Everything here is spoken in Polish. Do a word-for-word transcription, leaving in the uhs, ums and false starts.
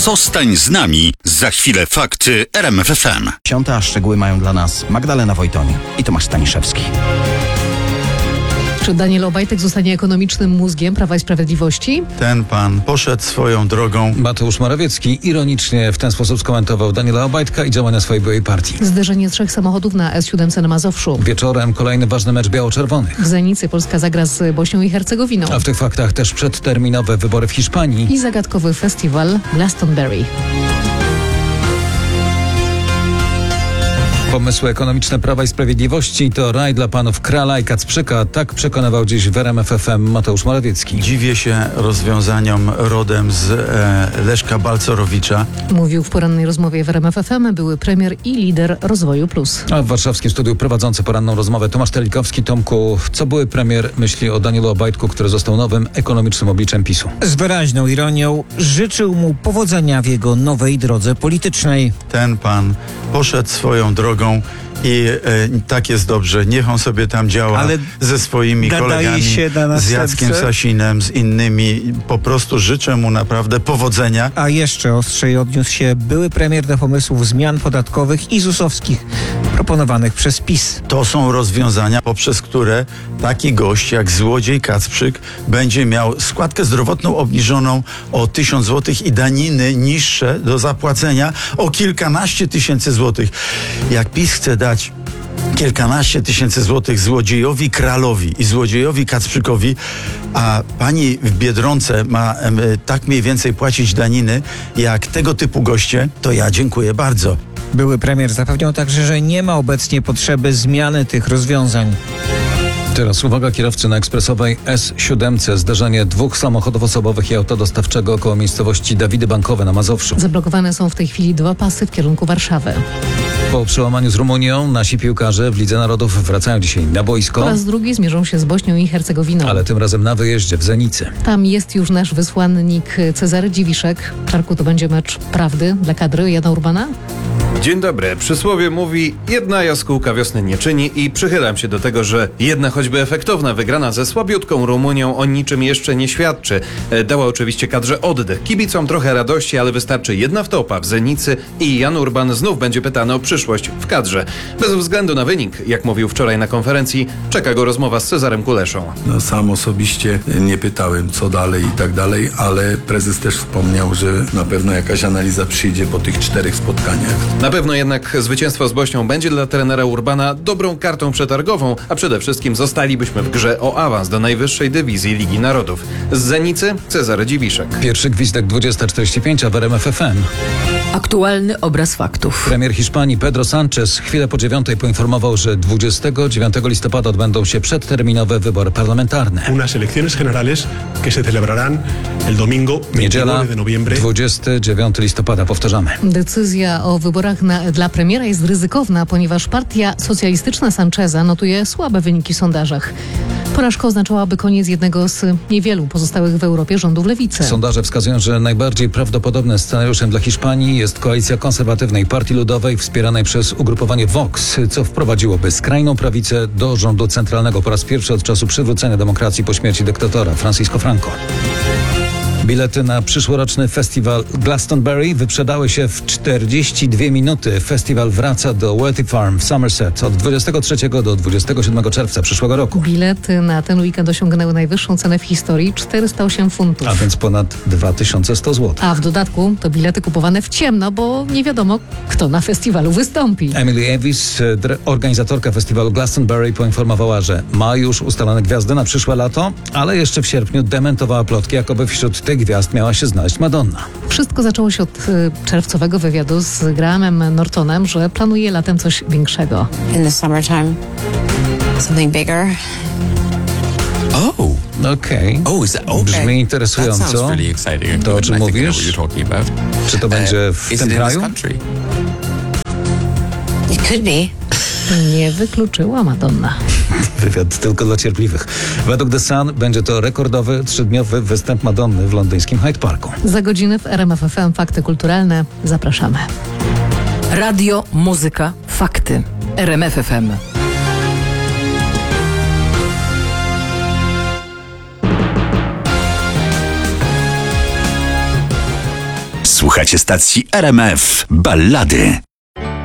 Zostań z nami. Za chwilę fakty R M F F M. Piąte, a szczegóły mają dla nas Magdalena Wojtoń i Tomasz Staniszewski. Czy Daniel Obajtek zostanie ekonomicznym mózgiem Prawa i Sprawiedliwości? Ten pan poszedł swoją drogą. Mateusz Morawiecki ironicznie w ten sposób skomentował Daniela Obajtka i działania swojej byłej partii. Zderzenie trzech samochodów na S siedem na Mazowszu. Wieczorem kolejny ważny mecz biało-czerwonych. W Zenicy Polska zagra z Bośnią i Hercegowiną. A w tych faktach też przedterminowe wybory w Hiszpanii. I zagadkowy festiwal Glastonbury. Pomysły ekonomiczne Prawa i Sprawiedliwości to raj dla panów Krala i Kacprzyka. Tak przekonywał dziś w R M F F M Mateusz Morawiecki. Dziwię się rozwiązaniom rodem z e, Leszka Balcerowicza. Mówił w porannej rozmowie w R M F F M były premier i lider Rozwoju Plus. A w warszawskim studiu prowadzący poranną rozmowę Tomasz Telikowski. Tomku, co były premier myśli o Danielu Obajtku, który został nowym ekonomicznym obliczem PiSu? Z wyraźną ironią życzył mu powodzenia w jego nowej drodze politycznej. Ten pan poszedł swoją drogą i e, tak jest dobrze. Niech on sobie tam działa Ale ze swoimi kolegami, się na z Jackiem Sasinem, z innymi. Po prostu życzę mu naprawdę powodzenia. A jeszcze ostrzej odniósł się były premier do pomysłów zmian podatkowych i zusowskich proponowanych przez PiS. To są rozwiązania, poprzez które taki gość jak złodziej Kacprzyk będzie miał składkę zdrowotną obniżoną o tysiąc złotych i daniny niższe do zapłacenia o kilkanaście tysięcy złotych. Jak PiS chce dać kilkanaście tysięcy złotych złodziejowi Kralowi i złodziejowi Kacprzykowi, a pani w Biedronce ma e, tak mniej więcej płacić daniny jak tego typu goście, to ja dziękuję bardzo. Były premier zapewniał także, że nie ma obecnie potrzeby zmiany tych rozwiązań. Teraz uwaga, kierowcy na ekspresowej S siedem. Zderzenie dwóch samochodów osobowych i auta dostawczego koło miejscowości Dawidy Bankowe na Mazowszu. Zablokowane są w tej chwili dwa pasy w kierunku Warszawy. Po przełamaniu z Rumunią nasi piłkarze w Lidze Narodów wracają dzisiaj na boisko. Po raz drugi zmierzą się z Bośnią i Hercegowiną. Ale tym razem na wyjeździe w Zenicy. Tam jest już nasz wysłannik Cezary Dziwiszek. Czarku, to będzie mecz prawdy dla kadry Jana Urbana? Dzień dobry. Przysłowie mówi: jedna jaskółka wiosny nie czyni i przychylam się do tego, że jedna choćby efektowna wygrana ze słabiutką Rumunią o niczym jeszcze nie świadczy. E, Dała oczywiście kadrze oddech. Kibicom trochę radości, ale wystarczy jedna wtopa w Zenicy i Jan Urban znów będzie pytany o przyszłość w kadrze. Bez względu na wynik, jak mówił wczoraj na konferencji, czeka go rozmowa z Cezarem Kuleszą. No, sam osobiście nie pytałem, co dalej i tak dalej, ale prezes też wspomniał, że na pewno jakaś analiza przyjdzie po tych czterech spotkaniach. Na pewno jednak zwycięstwo z Bośnią będzie dla trenera Urbana dobrą kartą przetargową, a przede wszystkim zostalibyśmy w grze o awans do najwyższej dywizji Ligi Narodów. Z Zenicy Cezary Dziwiszek. Pierwszy gwizdek dwudziesta czterdzieści pięć, a w R M F F M. Aktualny obraz faktów. Premier Hiszpanii Pedro Sánchez chwilę po dziewiątej poinformował, że dwudziestego dziewiątego listopada odbędą się przedterminowe wybory parlamentarne. Unas elecciones generales que se celebrarán el domingo Niedziela, veintinueve de noviembre. dwudziestego dziewiątego listopada, powtarzamy. Decyzja o wyborach na, dla premiera jest ryzykowna, ponieważ partia socjalistyczna Sancheza notuje słabe wyniki w sondażach. Porażka oznaczałaby koniec jednego z niewielu pozostałych w Europie rządów lewicy. Sondaże wskazują, że najbardziej prawdopodobnym scenariuszem dla Hiszpanii jest koalicja konserwatywnej Partii Ludowej wspieranej przez ugrupowanie Vox, co wprowadziłoby skrajną prawicę do rządu centralnego po raz pierwszy od czasu przywrócenia demokracji po śmierci dyktatora Francisco Franco. Bilety na przyszłoroczny festiwal Glastonbury wyprzedały się w czterdzieści dwie minuty. Festiwal wraca do Worthy Farm w Somerset od dwudziestego trzeciego do dwudziestego siódmego czerwca przyszłego roku. Bilety na ten weekend osiągnęły najwyższą cenę w historii, czterysta osiem funtów. A więc ponad dwa tysiące sto złotych. A w dodatku to bilety kupowane w ciemno, bo nie wiadomo, kto na festiwalu wystąpi. Emily Evis, organizatorka festiwalu Glastonbury, poinformowała, że ma już ustalone gwiazdy na przyszłe lato, ale jeszcze w sierpniu dementowała plotki, jakoby wśród tych gwiazd miała się znaleźć Madonna. Wszystko zaczęło się od y, czerwcowego wywiadu z Grahamem Nortonem, że planuje latem coś większego. In the summertime, something bigger. Oh! Okej. Oh, is that okay? Brzmi interesująco. That sounds really exciting. To, o czym I think I know mówisz? what you're talking about. Czy to będzie w Is tym it in kraju? this country? It could be. Nie wykluczyła Madonna. Wywiad tylko dla cierpliwych. Według The Sun będzie to rekordowy trzydniowy występ Madonny w londyńskim Hyde Parku. Za godzinę w R M F F M Fakty Kulturalne. Zapraszamy. Radio, muzyka, fakty. R M F F M. Słuchacie stacji R M F Ballady.